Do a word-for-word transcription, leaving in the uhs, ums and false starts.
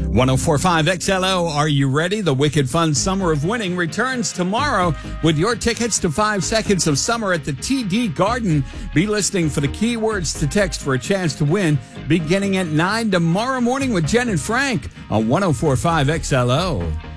one oh four point five X L O, are you ready? The Wicked Fun Summer of Winning returns tomorrow with your tickets to Five Seconds of Summer at the T D Garden. Be listening for the keywords to text for a chance to win beginning at nine tomorrow morning with Jen and Frank on one oh four point five X L O.